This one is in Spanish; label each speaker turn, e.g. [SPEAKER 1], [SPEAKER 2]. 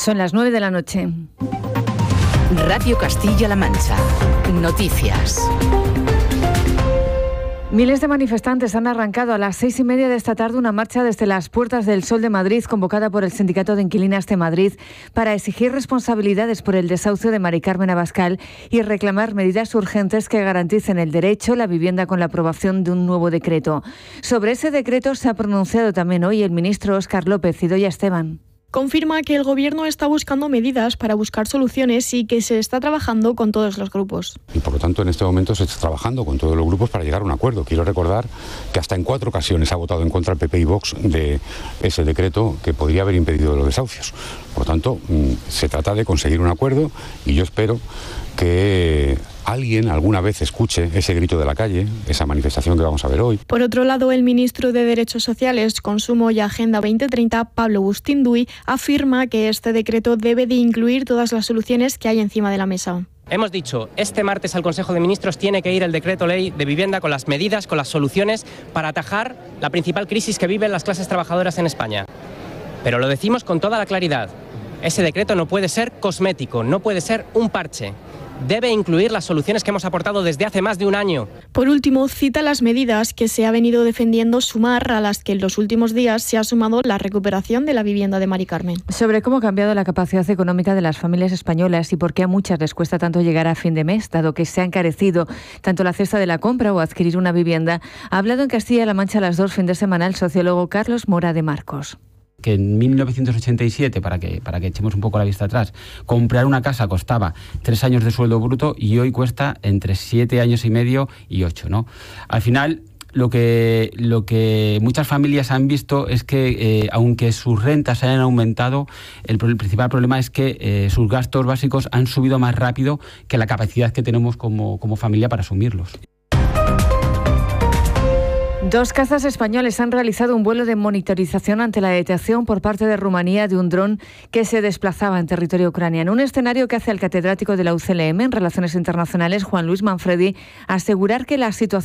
[SPEAKER 1] Son las 9 de la noche.
[SPEAKER 2] Radio Castilla-La Mancha. Noticias.
[SPEAKER 1] Miles de manifestantes han arrancado a las 6:30 de esta tarde una marcha desde las Puertas del Sol de Madrid, convocada por el Sindicato de Inquilinas de Madrid, para exigir responsabilidades por el desahucio de Mari Carmen Abascal y reclamar medidas urgentes que garanticen el derecho a la vivienda con la aprobación de un nuevo decreto. Sobre ese decreto se ha pronunciado también hoy el ministro Óscar López. Idoia Esteban.
[SPEAKER 3] Confirma que el Gobierno está buscando medidas para buscar soluciones y que se está trabajando con todos los grupos.
[SPEAKER 4] Y por lo tanto en este momento se está trabajando con todos los grupos para llegar a un acuerdo. Quiero recordar que hasta en 4 ocasiones ha votado en contra el PP y Vox de ese decreto que podría haber impedido los desahucios. Por lo tanto, se trata de conseguir un acuerdo y yo espero que alguien alguna vez escuche ese grito de la calle, esa manifestación que vamos a ver hoy.
[SPEAKER 3] Por otro lado, el ministro de Derechos Sociales, Consumo y Agenda 2030, Pablo Bustinduy, afirma que este decreto debe de incluir todas las soluciones que hay encima de la mesa.
[SPEAKER 5] Hemos dicho, este martes al Consejo de Ministros tiene que ir el decreto ley de vivienda con las medidas, con las soluciones para atajar la principal crisis que viven las clases trabajadoras en España. Pero lo decimos con toda la claridad, ese decreto no puede ser cosmético, no puede ser un parche. Debe incluir las soluciones que hemos aportado desde hace más de un año.
[SPEAKER 3] Por último, cita las medidas que se ha venido defendiendo Sumar, a las que en los últimos días se ha sumado la recuperación de la vivienda de Mari Carmen.
[SPEAKER 1] Sobre cómo ha cambiado la capacidad económica de las familias españolas y por qué a muchas les cuesta tanto llegar a fin de mes, dado que se ha encarecido tanto la cesta de la compra o adquirir una vivienda, ha hablado en Castilla-La Mancha a las 2 fin de semana el sociólogo Carlos Mora de Marcos.
[SPEAKER 6] Que en 1987, para que echemos un poco la vista atrás, comprar una casa costaba 3 años de sueldo bruto y hoy cuesta entre 7 años y medio y 8, ¿no? Al final, lo que muchas familias han visto es que, aunque sus rentas hayan aumentado, el principal problema es que sus gastos básicos han subido más rápido que la capacidad que tenemos como familia para asumirlos.
[SPEAKER 1] 2 cazas españoles han realizado un vuelo de monitorización ante la detección por parte de Rumanía de un dron que se desplazaba en territorio ucraniano. Un escenario que hace al catedrático de la UCLM en Relaciones Internacionales, Juan Luis Manfredi, asegurar que la situación